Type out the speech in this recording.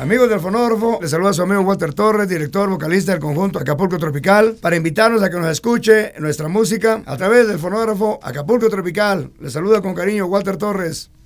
Amigos del fonógrafo, les saluda su amigo Walter Torres, director vocalista del conjunto Acapulco Tropical, para invitarnos a que nos escuche nuestra música a través del fonógrafo Acapulco Tropical. Les saluda con cariño Walter Torres.